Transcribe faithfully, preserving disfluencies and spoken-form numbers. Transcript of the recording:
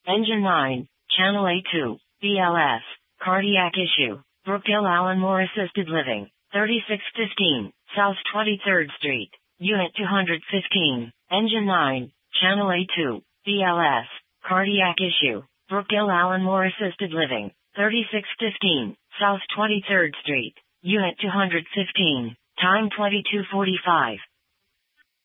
Engine nine, Channel A two, B L S, cardiac issue, Brookdale Allen Moore Assisted Living, thirty-six fifteen, South twenty-third Street, Unit two hundred fifteen. Engine nine, Channel A two, B L S, cardiac issue, Brookdale Allen Moore Assisted Living, thirty-six fifteen, South twenty-third Street, Unit two hundred fifteen. Time twenty-two forty-five.